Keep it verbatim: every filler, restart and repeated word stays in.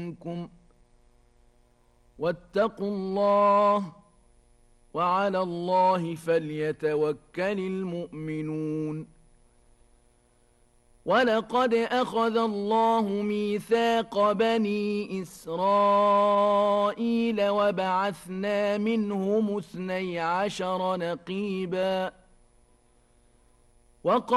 منكم واتقوا الله وعلى الله فليتوكل المؤمنون ولقد أخذ الله ميثاق بني إسرائيل وبعثنا منهم اثني عشر نقيبا